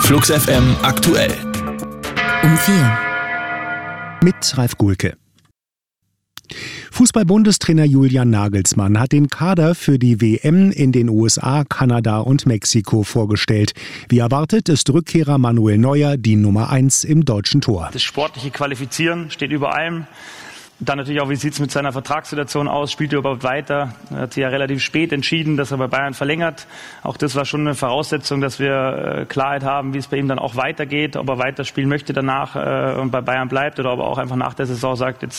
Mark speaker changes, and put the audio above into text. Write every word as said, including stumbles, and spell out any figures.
Speaker 1: Flux F M aktuell.
Speaker 2: Um vier.
Speaker 3: Mit Ralf Gulke. Fußball-Bundestrainer Julian Nagelsmann hat den Kader für die W M in den U S A, Kanada und Mexiko vorgestellt. Wie erwartet ist Rückkehrer Manuel Neuer die Nummer eins im deutschen Tor.
Speaker 4: Das sportliche Qualifizieren steht über allem. Dann natürlich auch, wie sieht es mit seiner Vertragssituation aus? Spielt er überhaupt weiter? Er hat sich ja relativ spät entschieden, dass er bei Bayern verlängert. Auch das war schon eine Voraussetzung, dass wir Klarheit haben, wie es bei ihm dann auch weitergeht. Ob er weiterspielen möchte danach und bei Bayern bleibt oder ob er auch einfach nach der Saison sagt, jetzt